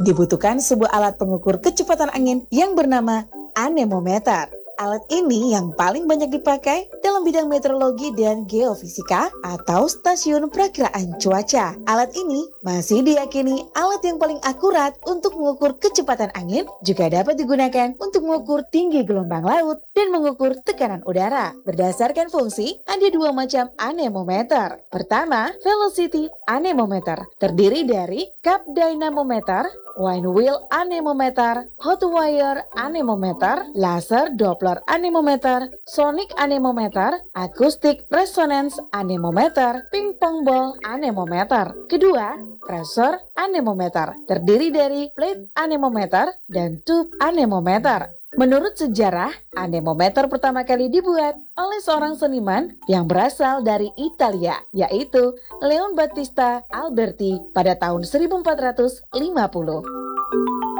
Dibutuhkan sebuah alat pengukur kecepatan angin yang bernama anemometer. Alat ini yang paling banyak dipakai dalam bidang meteorologi dan geofisika atau stasiun perakiraan cuaca. Alat ini masih diyakini alat yang paling akurat untuk mengukur kecepatan angin, juga dapat digunakan untuk mengukur tinggi gelombang laut dan mengukur tekanan udara. Berdasarkan fungsi, ada dua macam anemometer. Pertama, velocity anemometer, terdiri dari cup dynamometer, wind wheel anemometer, hot wire anemometer, laser Doppler anemometer, sonic anemometer, acoustic resonance anemometer, pingpong ball anemometer. Kedua, pressure anemometer, terdiri dari plate anemometer dan tube anemometer. Menurut sejarah, anemometer pertama kali dibuat oleh seorang seniman yang berasal dari Italia, yaitu Leon Battista Alberti pada tahun 1450.